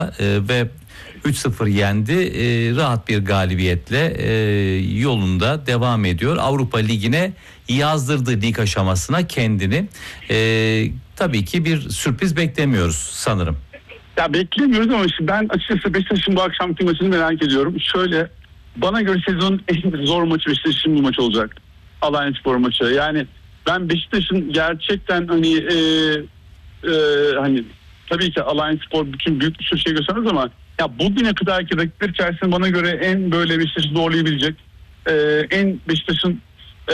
Ve 3-0 yendi. Rahat bir galibiyetle yolunda devam ediyor. Avrupa Ligi'ne yazdırdı, lig aşamasına kendini. Tabii ki bir sürpriz beklemiyoruz sanırım. Ya beklemiyoruz ama ben açıkçası Beşiktaş'ın bu akşamki maçını merak ediyorum. Şöyle, bana göre sezonun en zor maçı Beşiktaş'ın bu maç olacak. Alanyaspor maçı. Yani ben Beşiktaş'ın gerçekten hani tabii ki Alanyaspor bütün büyük bir şey göstermez ama ya bugüne kadarki rakipler içerisinde bana göre en böyle Beşiktaş'ı zorlayabilecek, en Beşiktaş'ın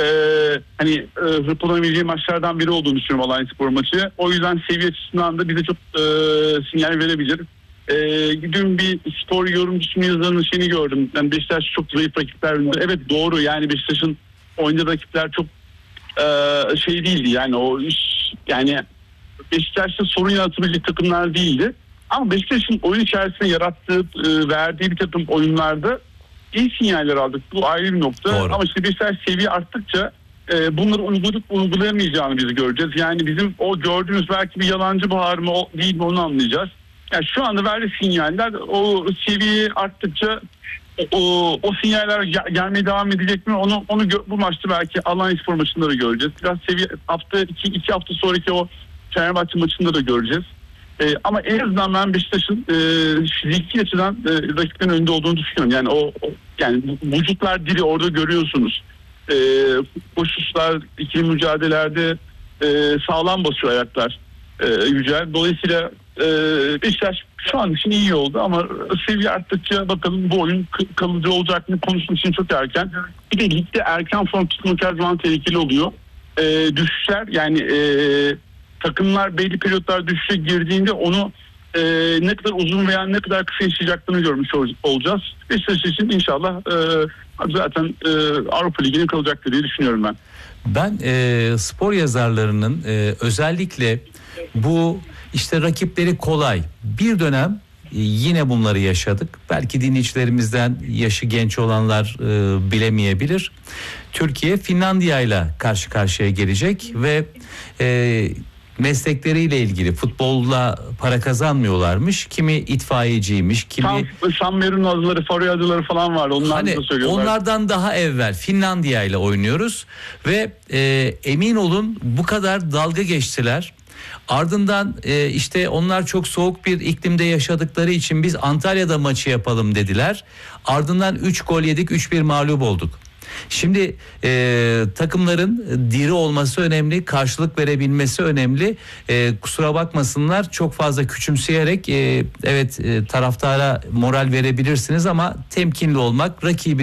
hırpalanabileceği maçlardan biri olduğunu düşünüyorum Alanyaspor maçı. O yüzden seviye açısından da bize çok sinyal verebilir. Dün bir spor yorumcusunun yazarının şeyini gördüm. Yani Beşiktaş çok zayıf rakipler önünde. Evet, doğru, yani Beşiktaş'ın oynadığı rakipler çok şey değildi, yani o iş, yani Beşiktaş'ta sorun yaratabilecek takımlar değildi. Ama Beşiktaş'ın oyun içerisinde yarattığı, verdiği bir takım oyunlarda iyi sinyaller aldık. Bu ayrı bir nokta. Doğru. Ama işte Beşiktaş seviye arttıkça bunları uygulayamayacağını biz göreceğiz. Yani bizim o gördüğümüz belki bir yalancı bahar mı değil mi onu anlayacağız. Yani şu anda verdiği sinyaller o seviye arttıkça o sinyaller gelmeye devam edecek mi? Onu bu maçta belki Alanyaspor maçında da göreceğiz. Biraz seviye iki hafta sonraki o Fenerbahçe maçında da göreceğiz. Ama en azından ben Beşiktaş'ın fiziki açıdan rakiplerin önünde olduğunu düşünüyorum. Yani yani vücutlar diri, orada görüyorsunuz. Koşuşlar, ikili mücadelelerde sağlam basıyor ayaklar. Yücel. Dolayısıyla Beşiktaş şu an için iyi oldu ama seviye arttıkça bakalım bu oyun kalıcı olacak mı konusunda için çok erken. Bir de ligde erken form tutmak her zaman tehlikeli oluyor. Düşüşler, yani takımlar belli periyotlar düşüşe girdiğinde onu ne kadar uzun veya ne kadar kısa yaşayacaklarını görmüş olacağız. Beşiktaş için inşallah zaten Avrupa Ligi'ne kalacaktır diye düşünüyorum ben. Ben spor yazarlarının özellikle bu işte rakipleri kolay, bir dönem yine bunları yaşadık. Belki dinleyicilerimizden yaşı genç olanlar bilemeyebilir. Türkiye Finlandiya ile karşı karşıya gelecek ve meslekleriyle ilgili futbolla para kazanmıyorlarmış. Kimi itfaiyeciymiş, kimi San Marino adıları, Faroe adaları falan var. Onlardan daha evvel Finlandiya ile oynuyoruz ve emin olun bu kadar dalga geçtiler. Ardından işte onlar çok soğuk bir iklimde yaşadıkları için biz Antalya'da maçı yapalım dediler. Ardından 3 gol yedik, 3-1 mağlup olduk. Şimdi takımların diri olması önemli, karşılık verebilmesi önemli. Kusura bakmasınlar, çok fazla küçümseyerek taraftara moral verebilirsiniz ama temkinli olmak,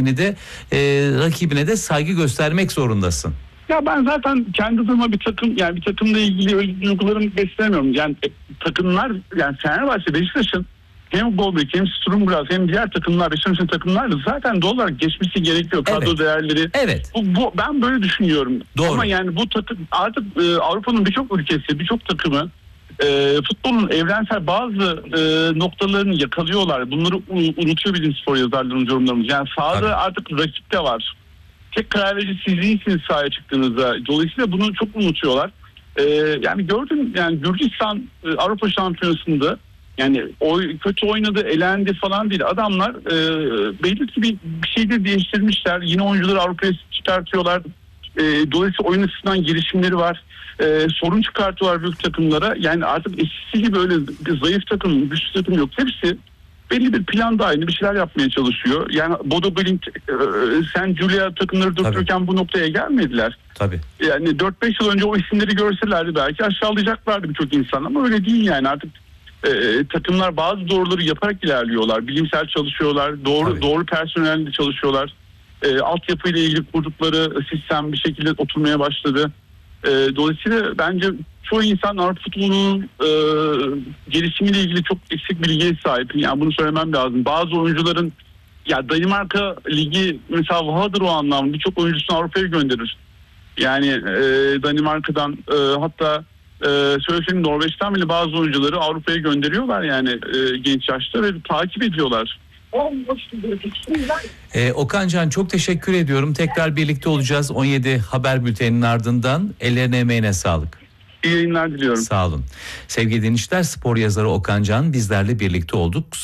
rakibine de saygı göstermek zorundasın. Ya ben zaten kendi adıma bir takımla ilgili öyle duygularımı beslemiyorum. Yani takımlar, yani Fenerbahçe, Beşiktaş'ın hem Golbek hem Sturm hem diğer takımlar, Beşiktaş'ın takımlarla zaten doğal olarak geçmesi gerekiyor. Kadro değerleri. Evet. Ben böyle düşünüyorum. Doğru. Ama yani bu takım artık Avrupa'nın birçok ülkesi, birçok takımı futbolun evrensel bazı noktalarını yakalıyorlar. Bunları unutuyor bizim spor yazarlarının yorumlarımız. Yani sahada artık rakip de var. Tek karar verici sizliğiniz sahaya çıktığınızda. Dolayısıyla bunu çok unutuyorlar. Yani gördüm, yani Gürcistan Avrupa Şampiyonası'nda yani kötü oynadı, elendi falan değil. Adamlar belli ki bir şeyde değiştirmişler. Yine oyuncuları Avrupa'ya çıkartıyorlar. Dolayısıyla oyun açısından gelişimleri var. Sorun çıkartıyorlar büyük takımlara. Yani artık eskisi gibi öyle bir zayıf takım, güçlü takım yok. Hepsi belli bir plan dahilinde bir şeyler yapmaya çalışıyor. Yani Bodo Glimt, Sen Julia takımları durdururken bu noktaya gelmediler. Tabii. Yani 4-5 yıl önce o isimleri görselerdi belki aşağılayacaklardı birçok insan ama öyle değil yani. Artık takımlar bazı doğruları yaparak ilerliyorlar. Bilimsel çalışıyorlar. Doğru personelle çalışıyorlar. Altyapıyla ilgili kurdukları sistem bir şekilde oturmaya başladı. Dolayısıyla bence çoğu insan Avrupa futbolunun gelişimiyle ilgili çok eksik bilgiye sahip. Yani bunu söylemem lazım. Bazı oyuncuların, ya Danimarka Ligi mesela vahadır o anlamda. Birçok oyuncusunu Avrupa'ya gönderir. Yani Danimarka'dan hatta söyleseyim Norveç'ten bile bazı oyuncuları Avrupa'ya gönderiyorlar yani genç yaşta ve takip ediyorlar. Okan Can, çok teşekkür ediyorum. Tekrar birlikte olacağız 17 haber bülteninin ardından. Ellerine emeğine sağlık. İyi yayınlar diliyorum. Sağ olun. Sevgili dinleyiciler, spor yazarı Okan Can bizlerle birlikte olduk.